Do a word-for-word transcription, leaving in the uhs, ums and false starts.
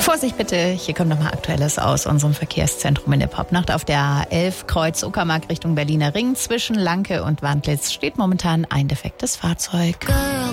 Vorsicht bitte, hier kommt nochmal Aktuelles aus unserem Verkehrszentrum in der Popnacht. Auf der A elf Kreuz Uckermark Richtung Berliner Ring zwischen Lanke und Wandlitz steht momentan ein defektes Fahrzeug. Girl,